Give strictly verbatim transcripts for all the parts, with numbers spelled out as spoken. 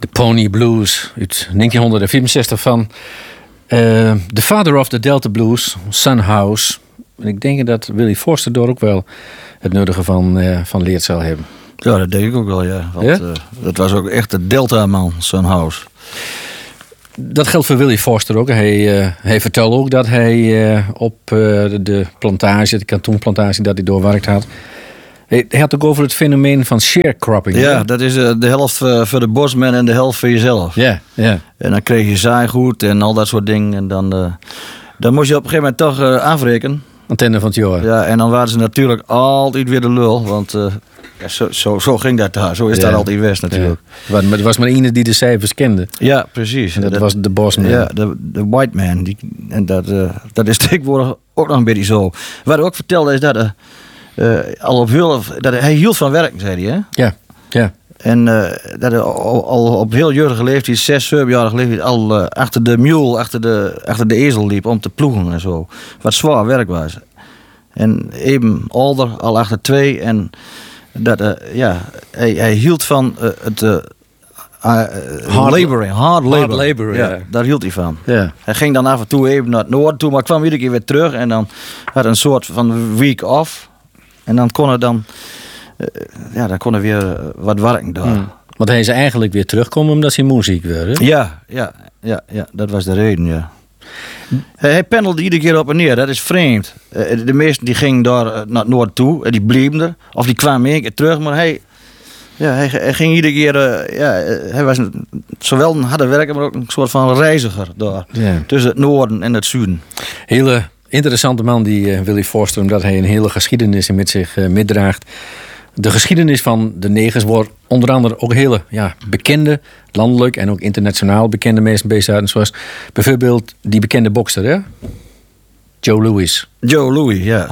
De Pony Blues uit negentien vierenzestig van uh, The Father of the Delta Blues, Son House. En ik denk dat Willie Forster daar ook wel het nodige van, uh, van leerd zal hebben. Ja, dat denk ik ook wel, ja. Want, ja? Uh, dat was ook echt de Delta-man, Son House. Dat geldt voor Willie Forster ook. Hij, uh, hij vertelde ook dat hij uh, op uh, de, de plantage, de katoenplantage, dat hij doorwerkt had. Hij had ook over het fenomeen van sharecropping. Ja, hè? dat is uh, de helft uh, voor de bosman en de helft voor jezelf. Ja, ja. En dan kreeg je zaaigoed en al dat soort dingen. En dan, uh, dan moest je op een gegeven moment toch uh, afrekenen. Antenne van het jaar. Ja, en dan waren ze natuurlijk altijd weer de lul. Want uh, ja, zo, zo, zo ging dat daar. Zo is ja. dat altijd West natuurlijk. Ja. Maar er was maar één die de cijfers kende. Ja, precies. En dat, dat was de bosman. Ja, de, de white man. Die, en dat, uh, dat is tegenwoordig ook nog een beetje zo. Wat hij ook vertelde is dat... Uh, Uh, al op heel, dat hij hield van werken, zei hij, hè? Ja, ja. En uh, dat hij al, al op heel jeugdige leeftijd, zes, zevenjarige leeftijd, al uh, achter de mule, achter de, achter de ezel liep om te ploegen en zo. Wat zwaar werk was. En even ouder, al achter twee. En dat, uh, ja, hij, hij hield van uh, het... Uh, Uh, hard laboring, hard labor. Hard labor, ja. ja. Daar hield hij van. Ja. Hij ging dan af en toe even naar het noorden toe, maar kwam iedere keer weer terug. En dan had een soort van week off. En dan kon er dan, uh, ja, dan kon er weer uh, wat werken daar. Hmm. Want hij is eigenlijk weer terugkomen omdat hij moeziek werd. Hè? Ja, ja, ja, ja, dat was de reden, ja. Hij, hij pendelde iedere keer op en neer, dat is vreemd. Uh, de meesten die gingen daar uh, naar het noorden toe en die bleven er. Of die kwamen één keer terug, maar hij... Ja, hij, hij ging iedere keer, uh, ja, hij was een, zowel een harde werker, maar ook een soort van reiziger daar. Ja. Tussen het noorden en het zuiden. Hele interessante man, die uh, Willie Forster, omdat hij een hele geschiedenis met zich uh, meedraagt. De geschiedenis van de negers wordt onder andere ook hele ja, bekende, landelijk en ook internationaal bekende mensen bezig uit. Zoals bijvoorbeeld die bekende bokser, hè? Joe Louis. Joe Louis, ja.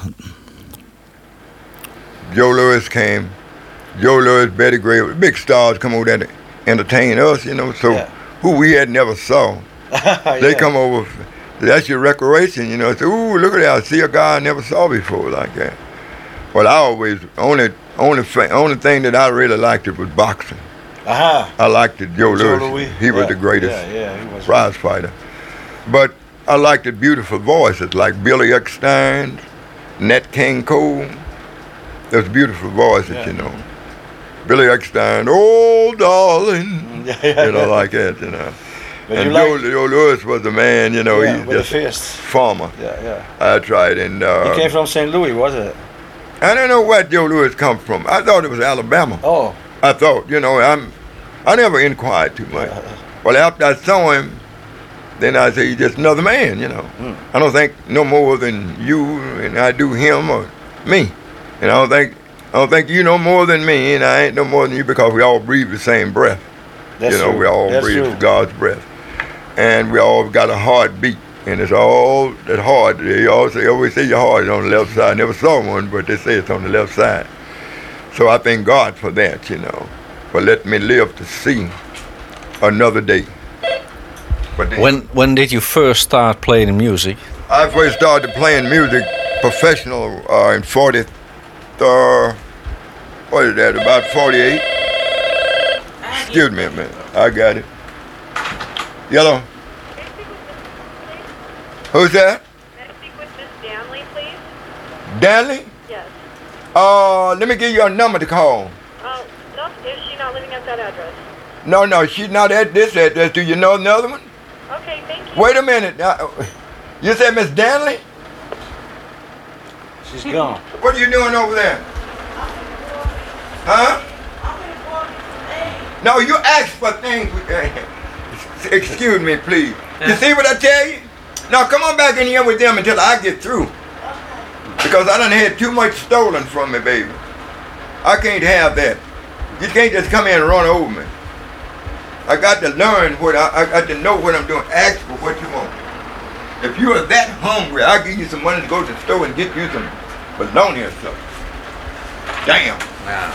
Joe Louis came. Joe Louis, Betty Gray, big stars come over there to entertain us, you know, so yeah. who we had never saw. yeah. They come over, that's your recreation, you know, say, ooh, look at that, I see a guy I never saw before like that. Well, I always, only only only thing that I really liked it was boxing. Aha. I liked it, Joe, Joe Louis. Louis. He was yeah. the greatest yeah, yeah, he was prize fighter. But I liked the beautiful voices like Billy Eckstein, Nat King Cole. Those beautiful voices, yeah. you know. Billy Eckstein, oh darling, yeah, yeah, you know, yeah. like that, you know. But and you Joe, like... Joe Louis was the man, you know, yeah, he's with just the a fist. farmer. Yeah, yeah. That's right, and uh, He came from Saint Louis, was it? I don't know where Joe Louis come from. I thought it was Alabama. Oh. I thought, you know, I'm, I never inquired too much. Well, after I saw him, then I say he's just another man, you know. Mm. I don't think no more than you and I do him or me, and I don't think. I don't think you know more than me, and I ain't no more than you because we all breathe the same breath. That's you know, true. we all That's breathe true. God's breath. And we all got a heartbeat, and it's all that heart. They always say, always say your heart is on the left side. I never saw one, but they say it's on the left side. So I thank God for that, you know, for letting me live to see another day. But When when did you first start playing music? I first started playing music professional uh, in forty. Uh, what is that, about forty-eight? Excuse me a minute, I got it. Yellow. Who's that? May I speak with Miss Danley, please? Danley? Yes. Uh, let me give you a number to call. Oh, no, is she not living at that address? No, no, she's not at this address. Do you know another one? Okay, thank you. Wait a minute. Uh, you said Miss Danley? She's gone. What are you doing over there? Huh? No, you ask for things. Excuse me, please. You see what I tell you? Now come on back in here with them until I get through. Because I done had too much stolen from me, baby. I can't have that. You can't just come in and run over me. I got to learn what I, I got to know what I'm doing. Ask for what you want. If you are that hungry, I'll give you some money to go to the store and get you some bologna or something. Damn. Wow.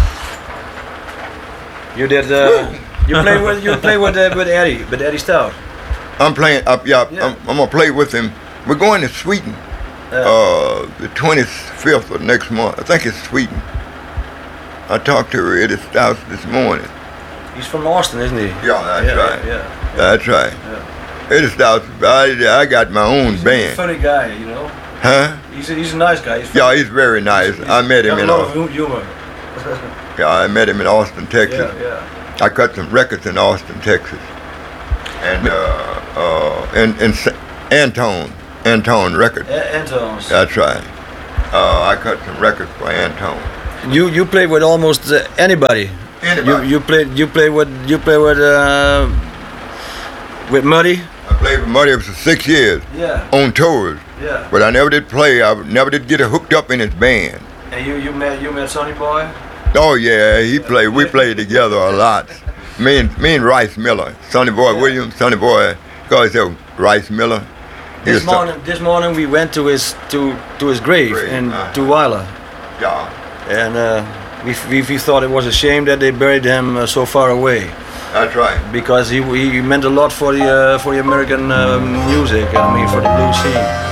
You did. Uh, you play with. You play with uh, with Eddie, with Eddie Stout. I'm playing up. Yeah, Yeah. I'm, I'm gonna play with him. We're going to Sweden. Yeah. Uh, the twenty-fifth of next month. I think it's Sweden. I talked to Eddie Stout this morning. He's from Austin, isn't he? Yeah, that's yeah, right. Yeah, yeah. That's right. It is out. I, I got my own He's a band. funny guy, you know. Huh? He's a, he's a nice guy. He's Yeah, he's very nice. He's, I met him got in a lot Austin. of humor. Yeah, I met him in Austin, Texas. Yeah, yeah. I cut some records in Austin, Texas, and uh, uh, in in S- Antone, Antone Records. A- Anton's. That's right. Uh, I cut some records for Antone. You you played with almost uh, anybody. Anybody. You you played you played with you played with uh, with Muddy. I played with Muddy for six years Yeah. on tours, Yeah. but I never did play. I never did get hooked up in his band. And you you met you met Sonny Boy. Oh yeah, he played. We played together a lot. Me and me and Rice Miller, Sonny Boy Yeah. Williams, Sonny Boy, God said Rice Miller. He This was so- morning this morning we went to his to to his grave Grave, in uh-huh. to Weiler, Yeah, and uh, we, we we thought it was a shame that they buried him uh, so far away, that's right. because he he meant a lot for the uh, for the American uh, music. I mean, for the blues scene.